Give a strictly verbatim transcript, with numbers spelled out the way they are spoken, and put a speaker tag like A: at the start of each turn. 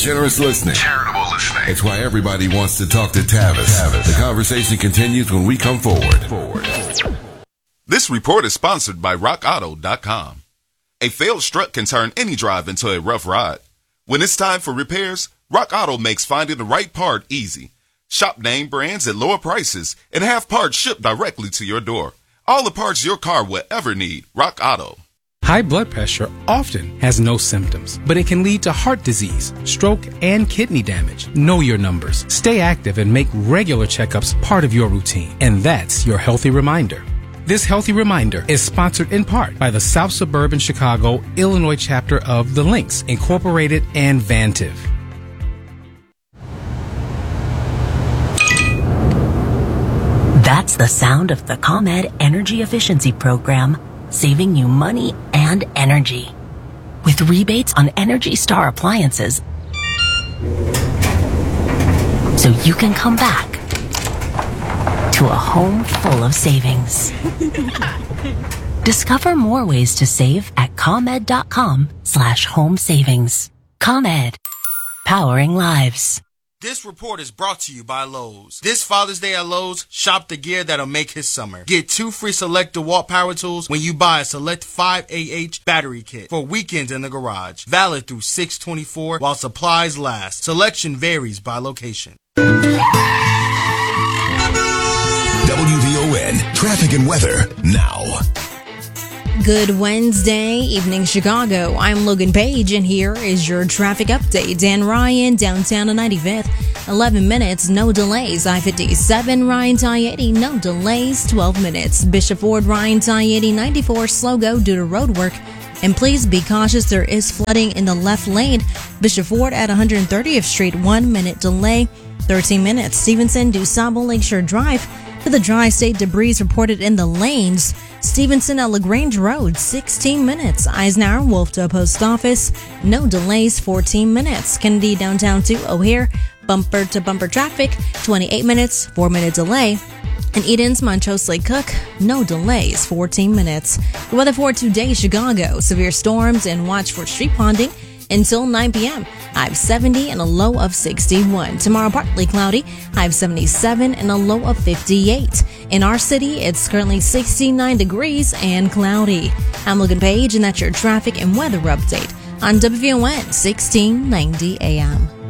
A: generous listening.
B: Charitable listening.
A: It's why everybody wants to talk to Tavis. Tavis. The conversation continues when we come forward. forward.
B: This report is sponsored by rock auto dot com. A failed strut can turn any drive into a rough ride. When it's time for repairs, Rock Auto makes finding the right part easy. Shop name brands at lower prices and have parts shipped directly to your door. All the parts your car will ever need. Rock Auto.
C: High blood pressure often has no symptoms, but it can lead to heart disease, stroke, and kidney damage. Know your numbers. Stay active and make regular checkups part of your routine. And that's your Healthy Reminder. This Healthy Reminder is sponsored in part by the South Suburban Chicago, Illinois chapter of The Links, Incorporated, and Vantiv.
D: That's the sound of the ComEd Energy Efficiency Program, saving you money and energy. With rebates on Energy Star appliances, so you can come back to a home full of savings. Discover more ways to save at ComEd.com slash home savings. ComEd, powering lives.
E: This report is brought to you by Lowe's. This Father's Day at Lowe's, shop the gear that'll make his summer. Get two free Select DeWalt power tools when you buy a Select five A H battery kit for weekends in the garage. Valid through six twenty-four while supplies last. Selection varies by location.
F: W V O N Traffic and Weather now.
G: Good Wednesday evening, Chicago. I'm Logan Page, and here is your traffic update. Dan Ryan, downtown to ninety-fifth, eleven minutes, no delays. I fifty-seven, Ryan to I eighty, no delays, twelve minutes. Bishop Ford, Ryan to I eighty, ninety-four, slow go due to road work. And please be cautious, there is flooding in the left lane. Bishop Ford at one hundred thirtieth Street, one minute delay, thirteen minutes. Stevenson, DuSable, Lakeshore Drive. To the dry state debris reported in the lanes. Stevenson at LaGrange Road, sixteen minutes. Eisenhower, Wolf to Post Office, no delays, fourteen minutes. Kennedy downtown to O'Hare, bumper to bumper traffic, twenty-eight minutes, four minute delay. And Edens, Montrose Lake Cook, no delays, fourteen minutes. The weather for today, Chicago, severe storms and watch for street ponding until nine p.m. High of seventy and a low of sixty-one. Tomorrow, partly cloudy. High of seventy-seven and a low of fifty-eight. In our city, it's currently sixty-nine degrees and cloudy. I'm Logan Page, and that's your traffic and weather update on W V O N sixteen ninety A M.